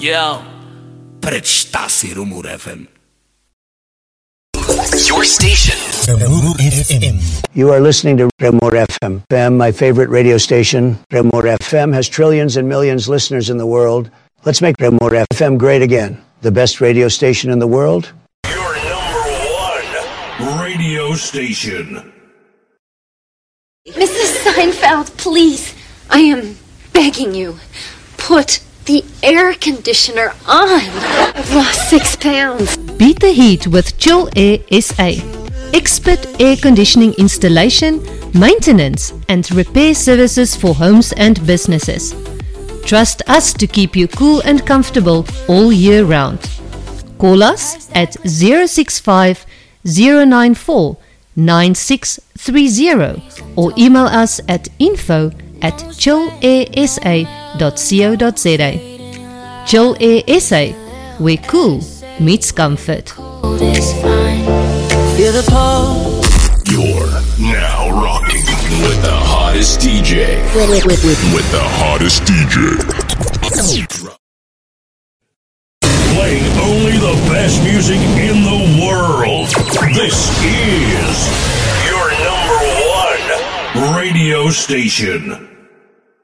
Yo, prečta si Rumor FM. Your station. Rumor FM. You are listening to Rumor FM. My favorite radio station. Rumor FM has trillions and millions of listeners in the world. Let's make Rumor FM great again. The best radio station in the world. Your number 1 radio station. Mrs. Seinfeld, please, I am begging you, put the air conditioner on. I've lost 6 pounds. Beat the heat with Chill Air SA. Expert air conditioning installation, maintenance and repair services for homes and businesses. Trust us to keep you cool and comfortable all year round. Call us at 065 094 9630 or email us at info@chillairsa.co.za. Chill Air SA, where cool meets comfort. You're now rocking with the hottest DJ. With the hottest DJ. Playing only the best music in the world. This is your number 1 radio station.